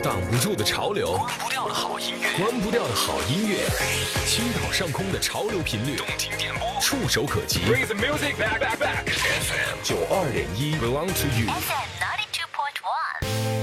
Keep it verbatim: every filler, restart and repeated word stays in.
挡不住的潮流， 关不掉的好音乐， 关不掉的好音乐，青岛上空的潮流频率， 动听点播， 触手可及。 Bring the music back, back, back. F M 九二点一 belong to you。 F M